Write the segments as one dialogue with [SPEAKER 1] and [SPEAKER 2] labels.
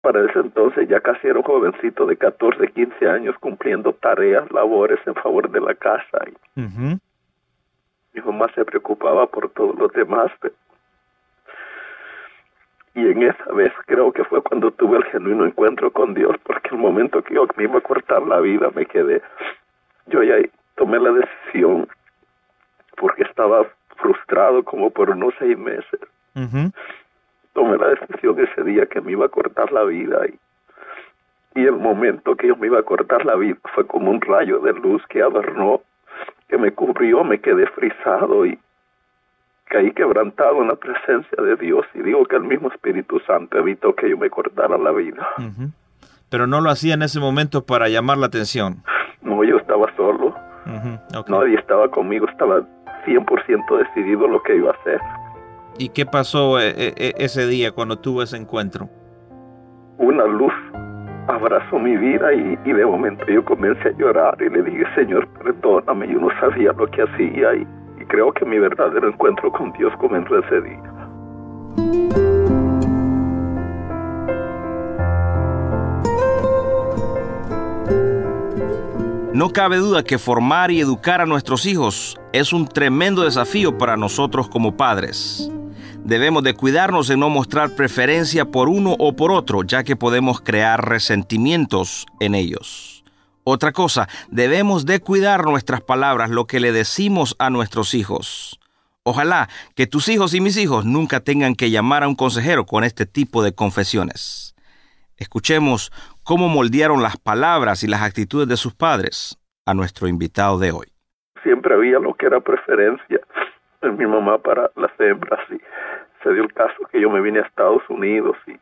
[SPEAKER 1] Para ese entonces ya casi era un jovencito de 14, 15 años cumpliendo tareas, labores en favor de la casa. Y mi mamá se preocupaba por todos los demás. Y en esa vez creo que fue cuando tuve el genuino encuentro con Dios, porque el momento que yo me iba a cortar la vida me quedé. Yo ya tomé la decisión porque estaba frustrado como por unos 6 meses. Tomé la decisión ese día que me iba a cortar la vida y el momento que yo me iba a cortar la vida fue como un rayo de luz que adornó, que me cubrió, me quedé frisado y caí quebrantado en la presencia de Dios, y digo que el mismo Espíritu Santo evitó que yo me cortara la vida.
[SPEAKER 2] Pero no lo hacía en ese momento para llamar la atención.
[SPEAKER 1] No, yo estaba solo. Nadie estaba conmigo, estaba 100% decidido lo que iba a hacer.
[SPEAKER 2] ¿Y qué pasó ese día cuando tuvo ese encuentro?
[SPEAKER 1] Una luz abrazó mi vida y de momento yo comencé a llorar y le dije: Señor, perdóname, yo no sabía lo que hacía, y creo que mi verdadero encuentro con Dios comenzó ese día.
[SPEAKER 3] No cabe duda que formar y educar a nuestros hijos es un tremendo desafío para nosotros como padres. Debemos de cuidarnos de no mostrar preferencia por uno o por otro, ya que podemos crear resentimientos en ellos. Otra cosa, debemos de cuidar nuestras palabras, lo que le decimos a nuestros hijos. Ojalá que tus hijos y mis hijos nunca tengan que llamar a un consejero con este tipo de confesiones. Escuchemos cómo moldearon las palabras y las actitudes de sus padres a nuestro invitado de hoy.
[SPEAKER 1] Siempre había lo que era preferencia en mi mamá para las hembras, y se dio el caso que yo me vine a Estados Unidos y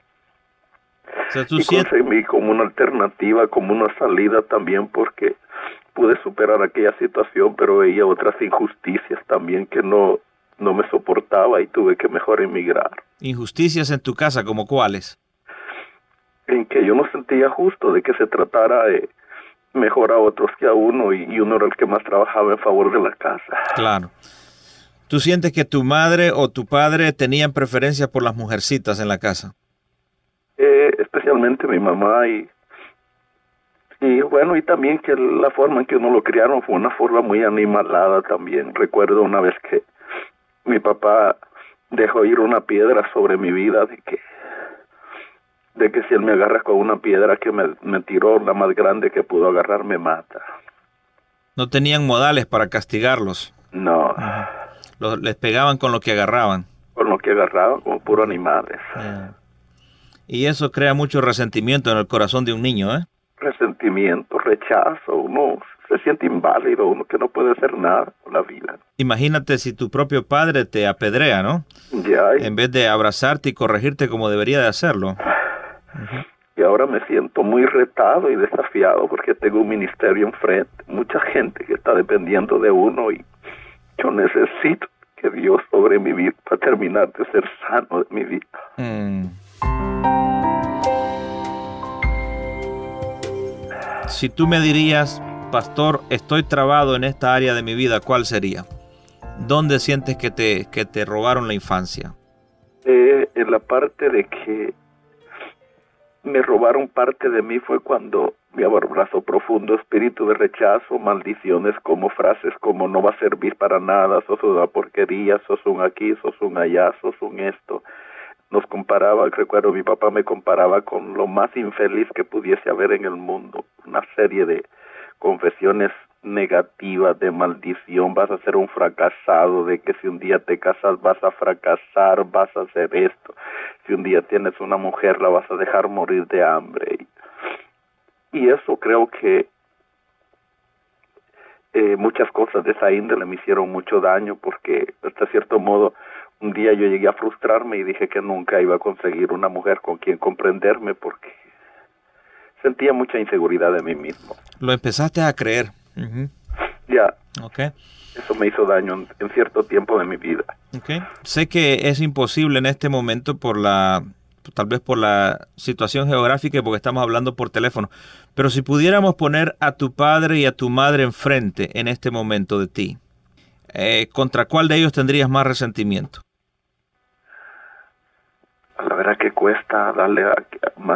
[SPEAKER 1] conseguí como una alternativa, como una salida también, porque pude superar aquella situación, pero veía otras injusticias también que no me soportaba y tuve que mejor emigrar.
[SPEAKER 2] ¿Injusticias en tu casa como cuáles?
[SPEAKER 1] En que yo no sentía justo de que se tratara mejor a otros que a uno, y uno era el que más trabajaba en favor de la casa.
[SPEAKER 2] Claro. ¿Tú sientes que tu madre o tu padre tenían preferencia por las mujercitas en la casa?
[SPEAKER 1] Especialmente mi mamá, y bueno, y también que la forma en que uno lo criaron fue una forma muy animalada también. Recuerdo una vez que mi papá dejó ir una piedra sobre mi vida, de que si él me agarra con una piedra que me tiró, la más grande que pudo agarrar, me mata.
[SPEAKER 2] ¿No tenían modales para castigarlos?
[SPEAKER 1] No.
[SPEAKER 2] Les pegaban con lo que agarraban.
[SPEAKER 1] Con lo que agarraban, como puros animales.
[SPEAKER 2] Y eso crea mucho resentimiento en el corazón de un niño, ¿eh?
[SPEAKER 1] Resentimiento, rechazo, uno se siente inválido, uno que no puede hacer nada con la vida.
[SPEAKER 2] Imagínate si tu propio padre te apedrea, ¿no?
[SPEAKER 1] Ya.
[SPEAKER 2] En vez de abrazarte y corregirte como debería de hacerlo.
[SPEAKER 1] Y ahora me siento muy retado y desafiado porque tengo un ministerio enfrente, mucha gente que está dependiendo de uno, y yo necesito que Dios sobre mi vida para terminar de ser sano de mi vida.
[SPEAKER 2] Si tú me dirías: pastor, estoy trabado en esta área de mi vida, ¿cuál sería? ¿Dónde sientes que te robaron la infancia?
[SPEAKER 1] En la parte de que me robaron parte de mí fue cuando me abrazó profundo espíritu de rechazo, maldiciones como frases como no va a servir para nada, sos una porquería, sos un aquí, sos un allá, sos un esto. Nos comparaba, recuerdo mi papá me comparaba con lo más infeliz que pudiese haber en el mundo, una serie de confesiones negativas, de maldición, vas a ser un fracasado, de que si un día te casas vas a fracasar, vas a hacer esto, si un día tienes una mujer la vas a dejar morir de hambre. Y eso creo que muchas cosas de esa índole me hicieron mucho daño, porque hasta cierto modo un día yo llegué a frustrarme y dije que nunca iba a conseguir una mujer con quien comprenderme, porque sentía mucha inseguridad de mí mismo.
[SPEAKER 2] Lo empezaste a creer.
[SPEAKER 1] Ya.
[SPEAKER 2] Okay.
[SPEAKER 1] Eso me hizo daño en cierto tiempo de mi vida.
[SPEAKER 2] Okay. Sé que es imposible en este momento tal vez por la situación geográfica y porque estamos hablando por teléfono, pero si pudiéramos poner a tu padre y a tu madre enfrente en este momento de ti, ¿contra cuál de ellos tendrías más resentimiento?
[SPEAKER 1] la verdad que cuesta darle más